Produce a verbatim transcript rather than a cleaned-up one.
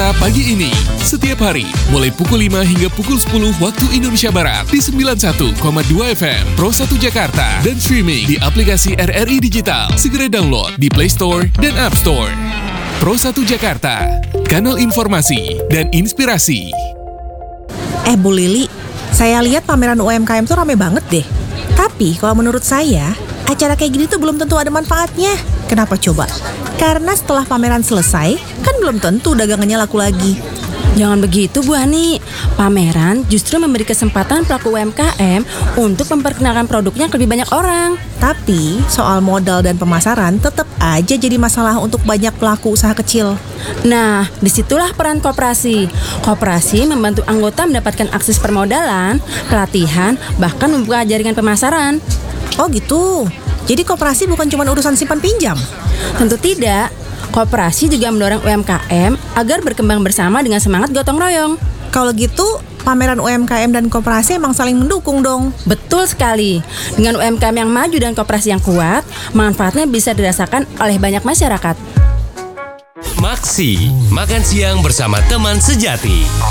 Jakarta pagi ini. Setiap hari, mulai pukul lima hingga pukul sepuluh waktu Indonesia Barat di sembilan puluh satu koma dua F M Pro satu Jakarta dan streaming di aplikasi R R I Digital. Segera download di Play Store dan App Store. Pro satu Jakarta, kanal informasi dan inspirasi. Eh Bu Lili, saya lihat pameran U M K M tuh rame banget deh. Tapi kalau menurut saya, acara kayak gini tuh belum tentu ada manfaatnya. Kenapa coba? Karena setelah pameran selesai, kan belum tentu dagangannya laku lagi. Jangan begitu Bu Ani. Pameran justru memberi kesempatan pelaku U M K M untuk memperkenalkan produknya ke lebih banyak orang. Tapi soal modal dan pemasaran tetap aja jadi masalah untuk banyak pelaku usaha kecil. Nah, disitulah peran koperasi. Koperasi membantu anggota mendapatkan akses permodalan, pelatihan, bahkan membuka jaringan pemasaran. Oh gitu. Jadi koperasi bukan cuma urusan simpan pinjam? Tentu tidak. Koperasi juga mendorong U M K M agar berkembang bersama dengan semangat gotong royong. Kalau gitu, pameran U M K M dan koperasi emang saling mendukung dong. Betul sekali. Dengan U M K M yang maju dan koperasi yang kuat, manfaatnya bisa dirasakan oleh banyak masyarakat. Maksi, makan siang bersama teman sejati.